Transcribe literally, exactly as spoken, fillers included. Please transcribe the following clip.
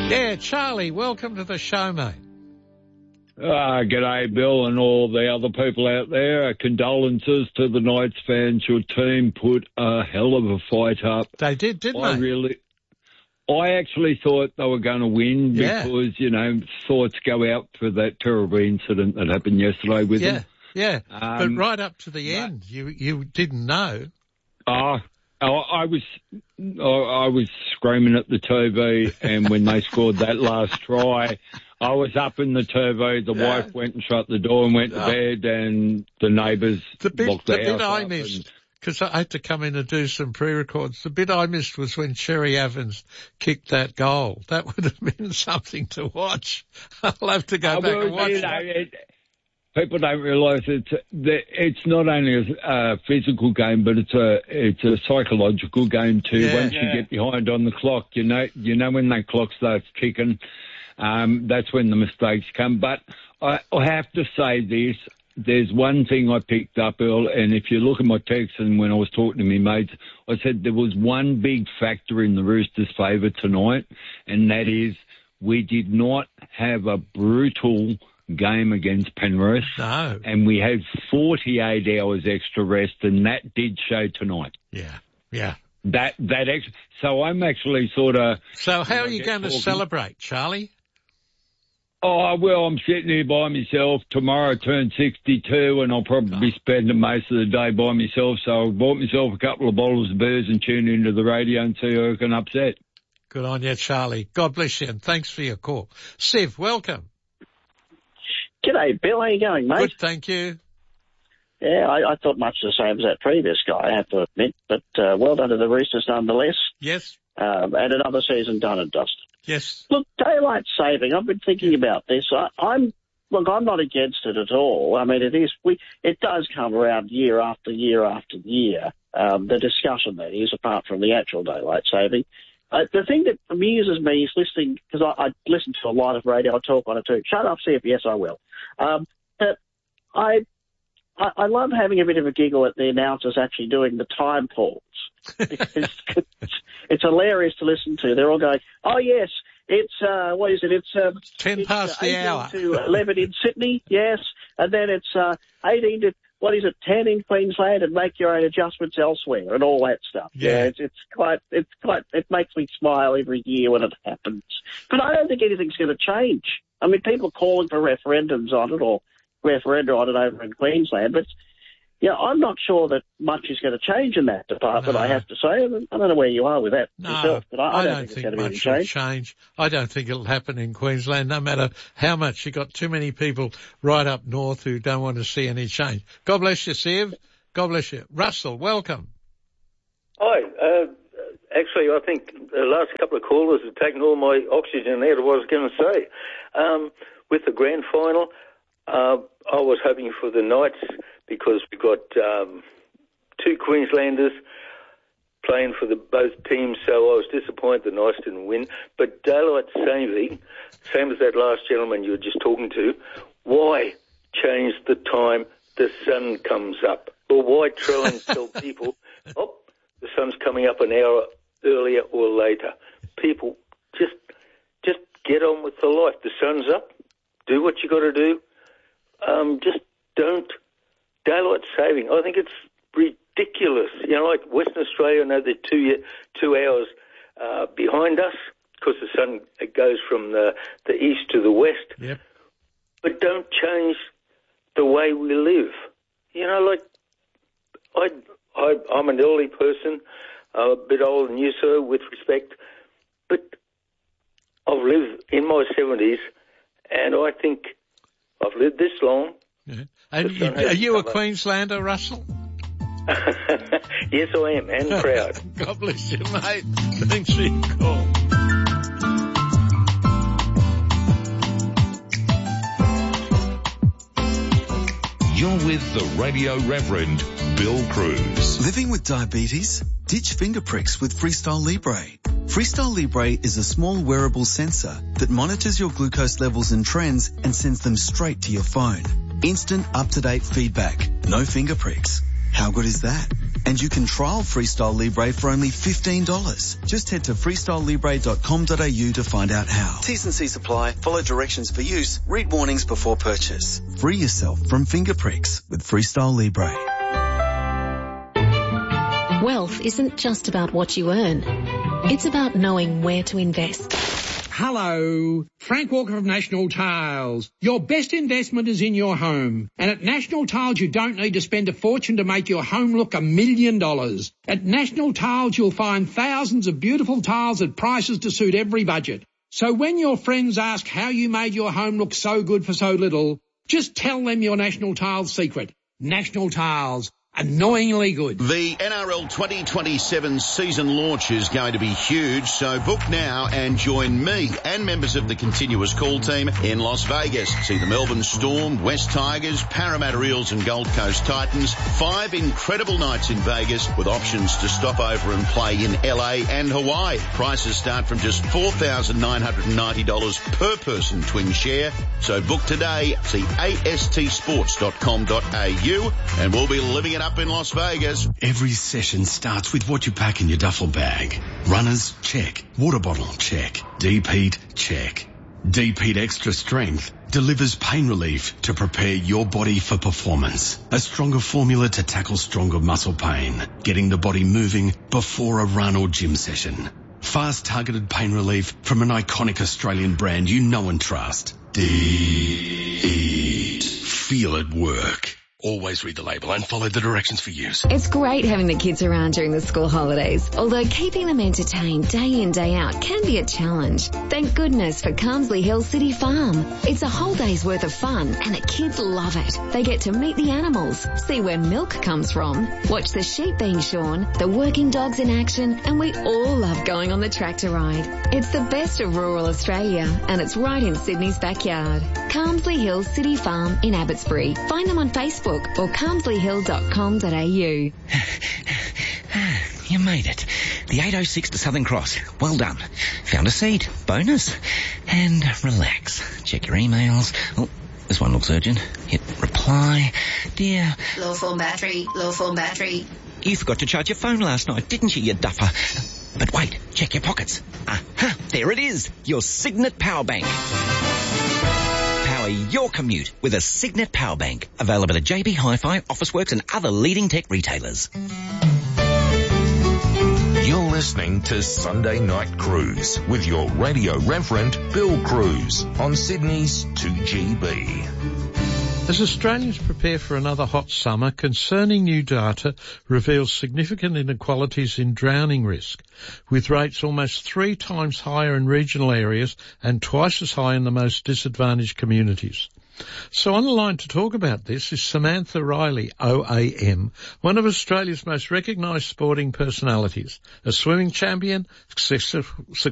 Yeah, Charlie, welcome to the show, mate. Ah, g'day, Bill, and all the other people out there. Condolences to the Knights fans. Your team put a hell of a fight up. They did, didn't I they? really, I actually thought they were going to win Yeah. because, you know, thoughts go out for that terrible incident that happened yesterday with Yeah, them. yeah. Um, but right up to the but- end, you you didn't know. Ah, I, I was, I, I was screaming at the T V, and when they scored that last try, I was up in the T V. The Yeah. wife went and shut the door and went to Oh. bed, and the neighbours The bit, locked the the, bit house I up missed, and- because I had to come in and do some pre-records, the bit I missed was when Cherry Evans kicked that goal. That would have been something to watch. I'll have to go Oh, back well, and watch you it. know, it. People don't realise it's that it's not only a uh, physical game, but it's a it's a psychological game too. Yeah. Once Yeah. you get behind on the clock, you know you know when that clock starts ticking, um, that's when the mistakes come. But I, I have to say this: there's one thing I picked up, Earl, and if you look at my text and when I was talking to my mates, I said there was one big factor in the Roosters' favour tonight, and that is we did not have a brutal game against Penrith. No. And we had forty-eight hours extra rest, and that did show tonight. Yeah, yeah. That that ex- so I'm actually sort of. So how I are you get going to talking- celebrate, Charlie? Oh well, I'm sitting here by myself. Tomorrow I turn sixty-two, and I'll probably be spending most of the day by myself. So I bought myself a couple of bottles of booze and tuned into the radio and see who I can upset. Good on you, Charlie. God bless you, and thanks for your call. Siv, welcome. G'day, Bill. How you going, mate? Good, thank you. Yeah, I, I thought much the same as that previous guy, I have to admit. But uh, well done to the Roosters nonetheless. Yes, Um, and another season done and dusted. yes. Look, daylight saving. I've been thinking about this. I, I'm look. I'm not against it at all. I mean, it is. We it does come around year after year after year. Um, the discussion that is, apart from the actual daylight saving. Uh, the thing that amuses me is listening, because I, I listen to a lot of radio. I talk on it too. Shut up, see if yes, I will. Um, but I, I I love having a bit of a giggle at the announcers actually doing the time pause. Because it's, it's hilarious to listen to. They're all going, oh, yes, it's, uh, what is it? It's um, Ten it's, past uh, the eighteen hour. to eleven in Sydney, yes. And then it's uh, eighteen to, what is it, ten in Queensland, and make your own adjustments elsewhere and all that stuff. Yeah. it's, it's quite, it's quite, it makes me smile every year when it happens. But I don't think anything's going to change. I mean, people are calling for referendums on it or referenda on it over in Queensland, but yeah, I'm not sure that much is going to change in that department, No. I have to say. I don't know where you are with that No, yourself, but I, I, don't, think, it's going to be any much will change. change. I don't think it'll happen in Queensland, no matter how much. You've got too many people right up north who don't want to see any change. God bless you, Siv. God bless you. Russell, welcome. Hi. Uh, actually, I think the last couple of callers have taken all my oxygen out of what I was going to say. Um, with the grand final, uh, I was hoping for the Knights because we got um, two Queenslanders playing for the both teams, so I was disappointed the Knights didn't win. But daylight saving, same as that last gentleman you were just talking to, why change the time the sun comes up? Or why try and tell people, oh, the sun's coming up an hour earlier or later? People, just just get on with the life. The sun's up. Do what you got to do. Um, just don't. Daylight saving, I think it's ridiculous. You know, like Western Australia, I know they're two, two hours uh, behind us because the sun it goes from the, the east to the west. Yep. But don't change the way we live. You know, like, I, I, I'm an elderly person, uh, a bit older than you, sir, with respect, but I've lived in my seventies, and I think I've lived this long. Yeah. And The you, sun has are you a come up. Queenslander, Russell? Yes, I am, and proud. God bless you, mate. Thanks for your call. You're with the Radio Reverend Bill Cruz. Living with diabetes? Ditch finger pricks with Freestyle Libre. Freestyle Libre is a small wearable sensor that monitors your glucose levels and trends and sends them straight to your phone. Instant up-to-date feedback. No finger pricks. How good is that? And you can trial Freestyle Libre for only fifteen dollars. Just head to freestyle libre dot com dot a u to find out how. T's and C's apply. Follow directions for use. Read warnings before purchase. Free yourself from finger pricks with Freestyle Libre. Wealth isn't just about what you earn. It's about knowing where to invest. Hello, Frank Walker of National Tiles. Your best investment is in your home. And at National Tiles, you don't need to spend a fortune to make your home look a million dollars. At National Tiles, you'll find thousands of beautiful tiles at prices to suit every budget. So when your friends ask how you made your home look so good for so little, just tell them your National Tiles secret. National Tiles. Annoyingly good. The N R L twenty twenty-seven season launch is going to be huge, so book now and join me and members of the Continuous Call team in Las Vegas. See the Melbourne Storm, West Tigers, Parramatta Eels and Gold Coast Titans. Five incredible nights in Vegas with options to stop over and play in L A and Hawaii. Prices start from just four thousand nine hundred ninety dollars per person twin share. So book today. See a s t sports dot com dot a u and we'll be living it up in Las Vegas. Every session starts with what you pack in your duffel bag. Runners, check. Water bottle, check. D-Pete, check. D-Pete Extra Strength delivers pain relief to prepare your body for performance. A stronger formula to tackle stronger muscle pain, getting the body moving before a run or gym session. Fast targeted pain relief from an iconic Australian brand you know and trust. D-Pete. Feel it work. Always read the label and follow the directions for use. It's great having the kids around during the school holidays, although keeping them entertained day in, day out can be a challenge. Thank goodness for Carmsley Hill City Farm. It's a whole day's worth of fun and the kids love it. They get to meet the animals, see where milk comes from, watch the sheep being shorn, the working dogs in action, and we all love going on the tractor ride. It's the best of rural Australia and it's right in Sydney's backyard. Carmsley Hill City Farm in Abbotsbury. Find them on Facebook or carmsley hill dot com dot a u. You made it. The eight oh six to Southern Cross. Well done. Found a seat. Bonus. And relax. Check your emails. Oh, this one looks urgent. Hit reply. Dear. Low form battery. Low form battery. You forgot to charge your phone last night, didn't you, you duffer? But wait. Check your pockets. Aha. There it is. Your Signet Power Bank. Power your commute with a Signet Power Bank. Available at J B Hi-Fi, Officeworks and other leading tech retailers. You're listening to Sunday Night Cruise with your radio reverend Bill Cruz on Sydney's two G B. As Australians prepare for another hot summer, concerning new data reveals significant inequalities in drowning risk, with rates almost three times higher in regional areas and twice as high in the most disadvantaged communities. So on the line to talk about this is Samantha Riley, O A M, one of Australia's most recognised sporting personalities, a swimming champion, successful